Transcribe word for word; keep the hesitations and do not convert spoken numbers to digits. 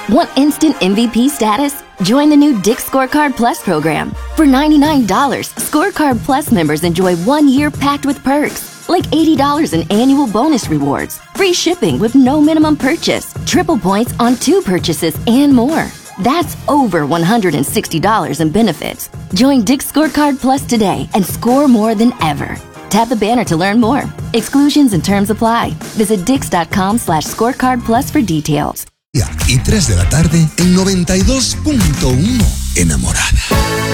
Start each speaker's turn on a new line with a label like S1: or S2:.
S1: Want instant M V P status? Join the new Dick's Scorecard Plus program. For ninety-nine dollars, Scorecard Plus members enjoy one year packed with perks, like eighty dollars in annual bonus rewards, free shipping with no minimum purchase, triple points on two purchases, and more. That's over one hundred sixty dollars in benefits. Join Dick's Scorecard Plus today and score more than ever. Tap the banner to learn more. Exclusions and terms apply. Visit dix.com slash scorecard plus for details.
S2: Y tres de la tarde en noventa y dos punto uno. Enamorada.